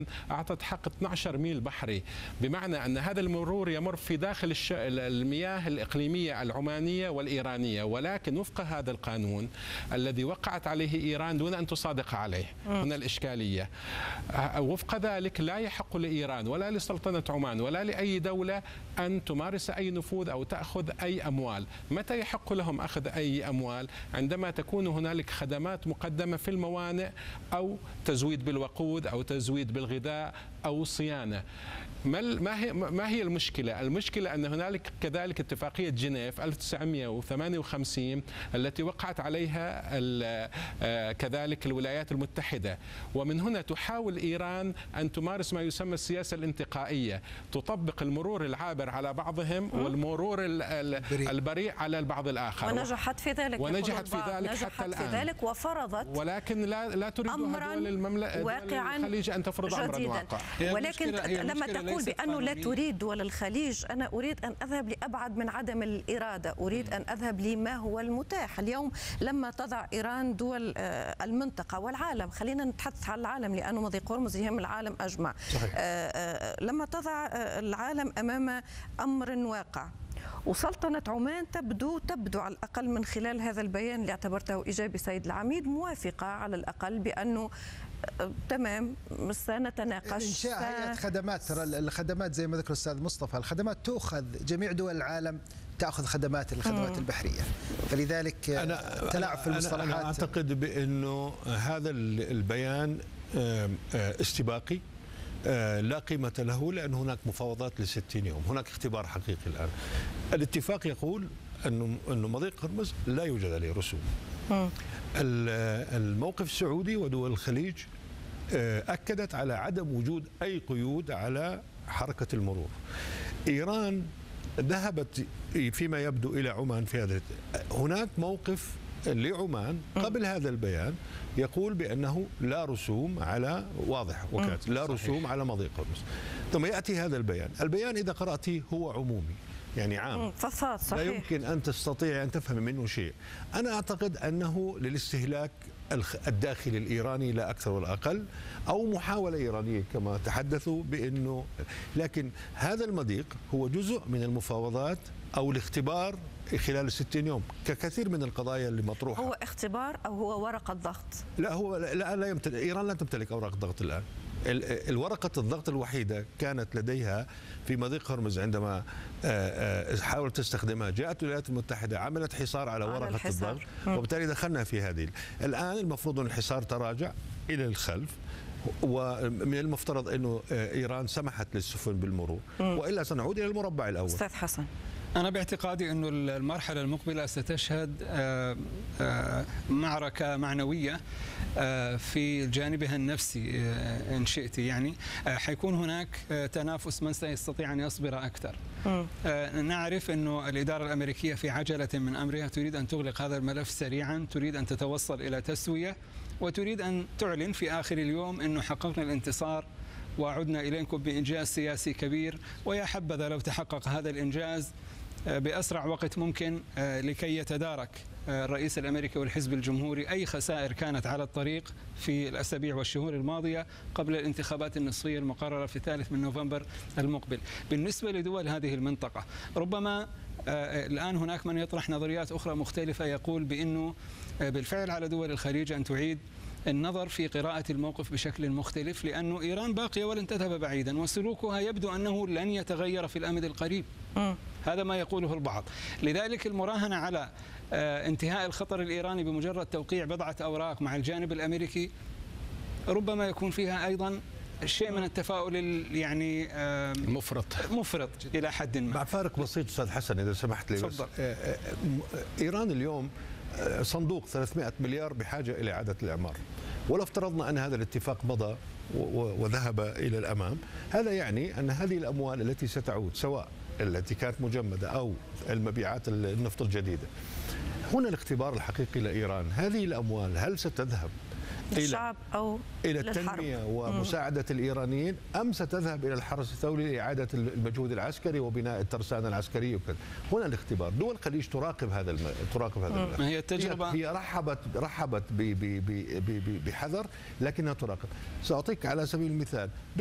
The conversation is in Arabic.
أعطت حق 12 ميل بحري، بمعنى أن هذا المرور يمر في داخل المياه الإقليمية العمانية والإيرانية، ولكن وفق هذا القانون الذي وقعت عليه إيران دون أن تصادق عليه. هنا الإشكالية. وفق ذلك لا يحق لإيران ولا لسلطنة عمان ولا لأي دولة أن تمارس أي نفوذ أو تأخذ أي أموال. متى يحق لهم أخذ أي أموال؟ عندما تكون هنالك خدمات مقدمة في الموانئ أو تزويد بالوقود أو تزويد بالغذاء أو صيانة. ما هي المشكلة؟ المشكلة أن هنالك كذلك اتفاقية جنيف 1958 التي وقعت عليها كذلك الولايات المتحدة، ومن هنا تحاول إيران أن تمارس ما يسمى السياسة الانتقائية، تطبق المرور العابر على بعضهم والمرور البريء على البعض الآخر، ونجحت في ذلك. حتى الآن. في ذلك وفرضت، ولكن لا تريد دول الخليج أن تفرض أمرا واقع. ولكن لما تقول بأنه لا تريد دول الخليج، أنا أريد أن أذهب لأبعد من عدم الإرادة، أريد أن أذهب لما هو المتاح اليوم. لما تضع إيران دول المنطقة والعالم، خلينا نتحدث عن العالم لأنه مضيق هرمز يهم العالم أجمع. لما تضع العالم أمام أمر واقع، وسلطنة عمان تبدو على الأقل من خلال هذا البيان اللي اعتبرته إيجابي سيد العميد موافقة على الأقل بأنه تمام سنتناقش. إنشاء هيئة خدمات، ترى الخدمات زي ما ذكر الأستاذ مصطفى، الخدمات تأخذ جميع دول العالم تأخذ الخدمات البحرية، فلذلك تلاعب في المصطلحات. أنا أعتقد بأنه هذا البيان استباقي لا قيمة له، لأن هناك مفاوضات ل60 يوم، هناك اختبار حقيقي الآن. الاتفاق يقول أنه مضيق هرمز لا يوجد عليه رسوم. الموقف السعودي ودول الخليج أكدت على عدم وجود أي قيود على حركة المرور. إيران ذهبت فيما يبدو إلى عمان في هذا. هناك موقف لعمان قبل هذا البيان يقول بأنه لا رسوم على، واضح وكانت لا رسوم على مضيق هرمز. ثم يأتي هذا البيان إذا قرأتيه هو عمومي، يعني عام، فصاد صحيح. لا يمكن أن تستطيع أن تفهم منه شيء. أنا أعتقد أنه للاستهلاك الداخلي الإيراني لا أكثر ولا أقل، أو محاولة إيرانية كما تحدثوا بأنه، لكن هذا المضيق هو جزء من المفاوضات أو الاختبار خلال 60 يوم ككثير من القضايا اللي مطروحة. هو اختبار أو هو ورقة ضغط؟ لا، هو لا يمتلك، إيران لا تمتلك أوراق ضغط الآن. الورقة الضغط الوحيدة كانت لديها في مضيق هرمز عندما حاولت تستخدمها، جاءت الولايات المتحدة عملت حصار على ورقة الضغط، وبالتالي دخلنا في هذه. الآن المفروض أن الحصار تراجع إلى الخلف، ومن المفترض أنه إيران سمحت للسفن بالمرور، وإلا سنعود إلى المربع الأول. أستاذ حسن، أنا باعتقادي أنه المرحلة المقبلة ستشهد معركة معنوية في جانبها النفسي إن شئت، يعني حيكون هناك تنافس من سيستطيع أن يصبر أكثر. نعرف أنه الإدارة الأمريكية في عجلة من أمرها تريد أن تغلق هذا الملف سريعا، تريد أن تتوصل إلى تسوية، وتريد أن تعلن في آخر اليوم أنه حققنا الانتصار وعدنا إليكم بإنجاز سياسي كبير. ويا حبذا لو تحقق هذا الإنجاز بأسرع وقت ممكن، لكي يتدارك الرئيس الأمريكي والحزب الجمهوري أي خسائر كانت على الطريق في الأسابيع والشهور الماضية قبل الانتخابات النصفية المقررة في 3 نوفمبر المقبل. بالنسبة لدول هذه المنطقة، ربما الآن هناك من يطرح نظريات أخرى مختلفة يقول بأنه بالفعل على دول الخليج أن تعيد النظر في قراءة الموقف بشكل مختلف، لأنه إيران باقية ولن تذهب بعيدا، وسلوكها يبدو أنه لن يتغير في الأمد القريب. هذا ما يقوله البعض. لذلك المراهنة على انتهاء الخطر الإيراني بمجرد توقيع بضعة أوراق مع الجانب الأمريكي ربما يكون فيها أيضا شيء من التفاؤل، يعني مفرط إلى حد ما. مع فارق بسيط أستاذ حسن إذا سمحت لي. إيران اليوم صندوق 300 مليار بحاجة إلى إعادة الإعمار، ولو افترضنا أن هذا الاتفاق مضى وذهب إلى الأمام، هذا يعني أن هذه الأموال التي ستعود سواء التي كانت مجمدة أو المبيعات النفط الجديدة، هنا الاختبار الحقيقي لإيران. هذه الأموال هل ستذهب للشعب أو إلى التنمية ومساعدة الإيرانيين، أم ستذهب إلى الحرس الثوري لإعادة المجهود العسكري وبناء الترسانة العسكرية وكذا. هنا الاختبار. دول الخليج تراقب هذا الملف. هي التجربة هي رحبت بحذر، لكنها تراقب. سأعطيك على سبيل المثال